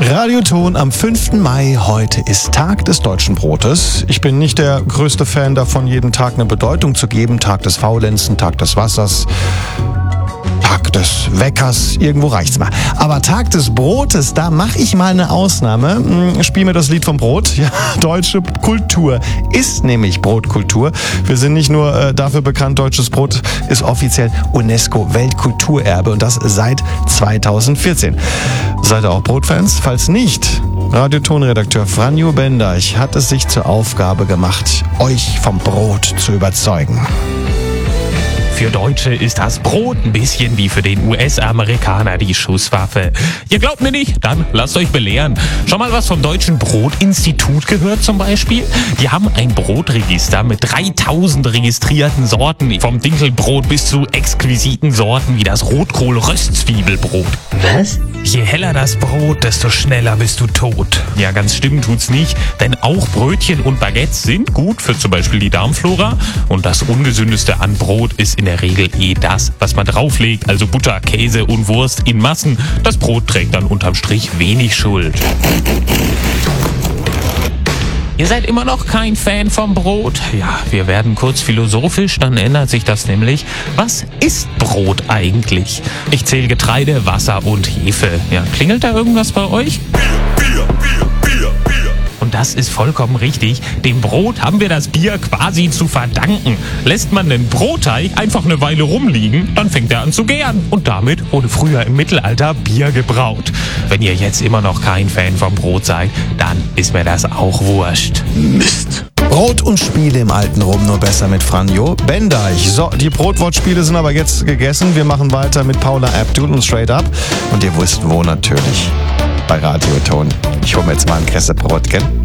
Radioton am 5. Mai. Heute ist Tag des deutschen Brotes. Ich bin nicht der größte Fan davon, jedem Tag eine Bedeutung zu geben. Tag des Faulenzen, Tag des Wassers, Tag des Weckers, irgendwo reicht's mal. Aber Tag des Brotes, da mache ich mal eine Ausnahme. Spiel mir das Lied vom Brot. Ja, deutsche Kultur ist nämlich Brotkultur. Wir sind nicht nur dafür bekannt, deutsches Brot ist offiziell UNESCO-Weltkulturerbe und das seit 2014. Seid ihr auch Brotfans? Falls nicht, Radiotonredakteur Franjo Bendeich hat es sich zur Aufgabe gemacht, euch vom Brot zu überzeugen. Für Deutsche ist das Brot ein bisschen wie für den US-Amerikaner die Schusswaffe. Ihr glaubt mir nicht? Dann lasst euch belehren. Schon mal was vom Deutschen Brotinstitut gehört zum Beispiel? Die haben ein Brotregister mit 3000 registrierten Sorten, vom Dinkelbrot bis zu exquisiten Sorten wie das Rotkohl-Röstzwiebelbrot. Was? Je heller das Brot, desto schneller bist du tot. Ja, ganz stimmen tut's nicht, denn auch Brötchen und Baguettes sind gut für zum Beispiel die Darmflora. Und das Ungesündeste an Brot ist in der Regel das, was man drauflegt, also Butter, Käse und Wurst in Massen. Das Brot trägt dann unterm Strich wenig Schuld. Ihr seid immer noch kein Fan vom Brot? Ja, wir werden kurz philosophisch, dann ändert sich das nämlich. Was ist Brot eigentlich? Ich zähle Getreide, Wasser und Hefe. Ja, klingelt da irgendwas bei euch? Bier. Und das ist vollkommen richtig. Dem Brot haben wir das Bier quasi zu verdanken. Lässt man den Brotteig einfach eine Weile rumliegen, dann fängt er an zu gären. Und damit wurde früher im Mittelalter Bier gebraut. Wenn ihr jetzt immer noch kein Fan vom Brot seid, dann ist mir das auch wurscht. Mist. Brot und Spiele im alten Rom, nur besser mit Franjo Bendeich. So, die Brotwortspiele sind aber jetzt gegessen. Wir machen weiter mit Paula Abdul und Straight Up. Und ihr wisst wo natürlich. Bei Radioton. Ich hole mir jetzt mal ein Kressebrot, gell?